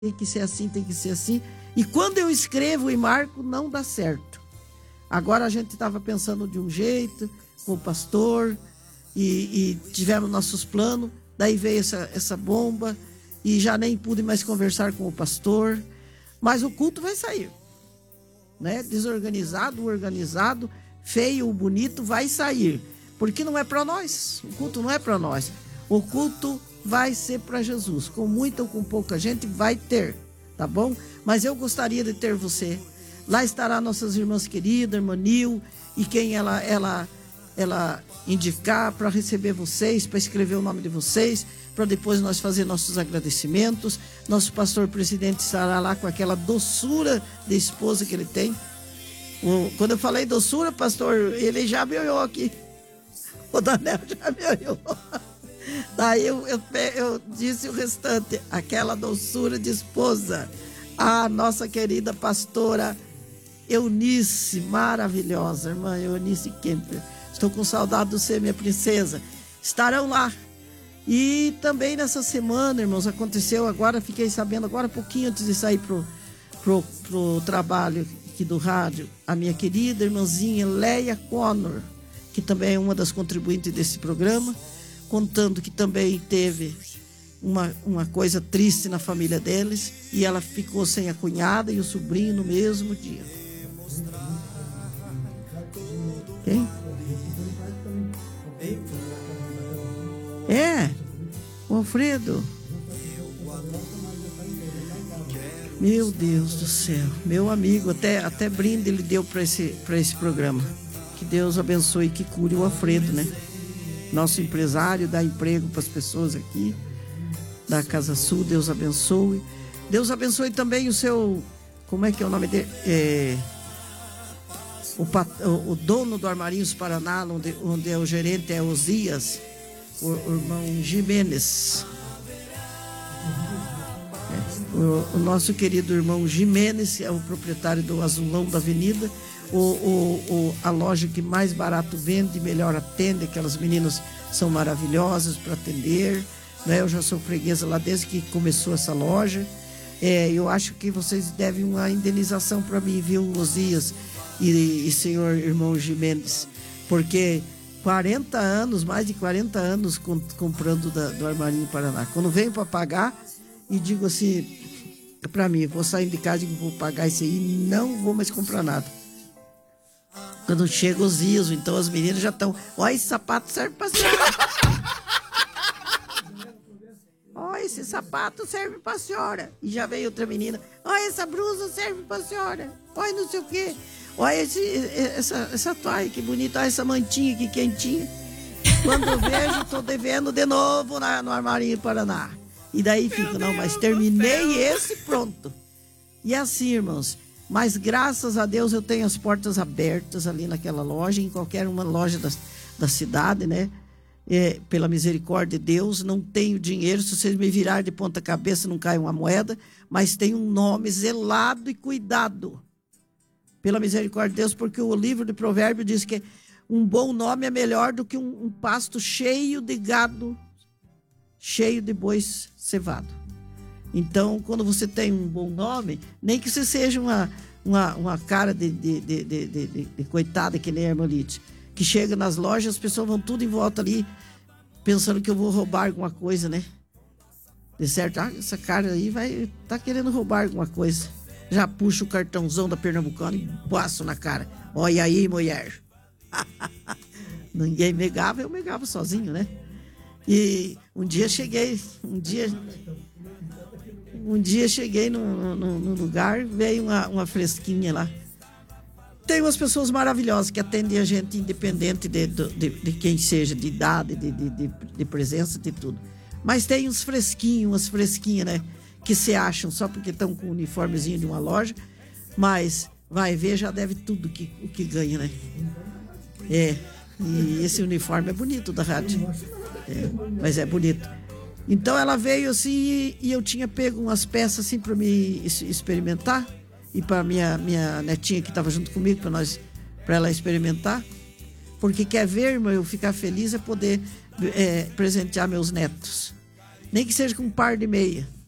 tem que ser assim, tem que ser assim. E quando eu escrevo e marco, não dá certo. Agora a gente estava pensando de um jeito, com o pastor, e tivemos nossos planos. Daí veio essa bomba, e já nem pude mais conversar com o pastor. Mas o culto vai sair, né? Desorganizado, organizado, feio, o bonito vai sair. Porque não é para nós, o culto não é para nós. O culto vai ser para Jesus. Com muita ou com pouca gente vai ter, tá bom? Mas eu gostaria de ter você. Lá estará nossas irmãs queridas, irmã Nil, e quem ela indicar para receber vocês, para escrever o nome de vocês, para depois nós fazer nossos agradecimentos. Nosso pastor presidente estará lá com aquela doçura de esposa que ele tem. Quando eu falei doçura, pastor, ele já me olhou aqui. O Daniel já me olhou. Daí eu disse o restante, aquela doçura de esposa. A nossa querida pastora Eunice, maravilhosa, irmã Eunice Kemper. Estou com saudade de você, minha princesa. Estarão lá. E também nessa semana, irmãos, aconteceu agora, fiquei sabendo agora, pouquinho antes de sair pro trabalho aqui do rádio, a minha querida irmãzinha Leia Connor, que também é uma das contribuintes desse programa, contando que também teve uma coisa triste na família deles, e ela ficou sem a cunhada e o sobrinho no mesmo dia. Quem? O Alfredo. Meu Deus do céu, meu amigo, até brinde ele deu para esse programa. Que Deus abençoe e que cure o Alfredo, né? Nosso empresário, dá emprego para as pessoas aqui da Casa Sul. Deus abençoe. Deus abençoe também o seu, como é que é o nome dele? O dono do Armarinhos Paraná, onde é o gerente, é Osias, o irmão Jimenez. O nosso querido irmão Jimenez é o proprietário do Azulão da Avenida, a loja que mais barato vende, melhor atende. Aquelas meninas são maravilhosas para atender, né? Eu já sou freguesa lá desde que começou essa loja. Eu acho que vocês devem uma indenização para mim, viu, Osias e senhor irmão Jimenez, porque 40 anos, mais de 40 anos comprando do Armarinho Paraná. Quando venho para pagar e digo assim para mim, vou sair de casa e vou pagar isso aí, não vou mais comprar nada. Quando chega os dias, então as meninas já estão, olha, esse sapato serve para senhora. Olha, esse sapato serve para senhora. E já veio outra menina, olha, essa blusa serve para senhora. Olha, não sei o quê. Olha essa toalha, que bonita. Olha essa mantinha, que quentinha. Quando eu vejo, estou devendo de novo no Armarinho Paraná. E daí fico, não, mas terminei esse, pronto. E assim, irmãos, mas graças a Deus eu tenho as portas abertas ali naquela loja, em qualquer uma loja da cidade, né? Pela misericórdia de Deus, não tenho dinheiro, se vocês me virarem de ponta cabeça não cai uma moeda, mas tem um nome zelado e cuidado. Pela misericórdia de Deus, porque o livro de Provérbios diz que um bom nome é melhor do que um pasto cheio de gado, cheio de bois cevado. Então, quando você tem um bom nome, nem que você seja uma cara de coitada, que nem a irmã Lídia, que chega nas lojas, as pessoas vão tudo em volta ali, pensando que eu vou roubar alguma coisa, né? De certo, essa cara aí tá querendo roubar alguma coisa. Já puxo o cartãozão da Pernambucana e passo na cara. Olha aí, mulher. Ninguém megava, eu megava sozinho, né? E um dia cheguei num lugar, veio uma fresquinha lá. Tem umas pessoas maravilhosas que atendem a gente independente de quem seja, de idade, de presença, de tudo. Mas tem umas fresquinhas, né? Que se acham só porque estão com o uniformezinho de uma loja, mas vai ver, já deve tudo o que ganha, né? E esse uniforme é bonito da rádio. Mas é bonito. Então ela veio assim e eu tinha pego umas peças assim para me experimentar, e para minha netinha que estava junto comigo, para ela experimentar, porque quer ver, irmão, eu ficar feliz é poder presentear meus netos, nem que seja com um par de meia.